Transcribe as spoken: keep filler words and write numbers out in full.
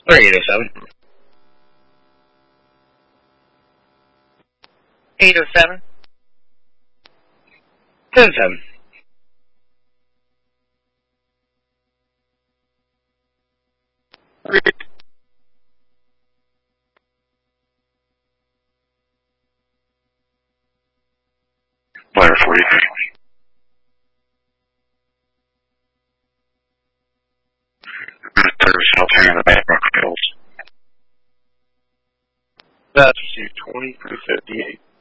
Or eight oh seven. eight oh seven. ten seven. Player forty-three. Service shelter in the Banbrook Hills. That's received twenty-three fifty-eight.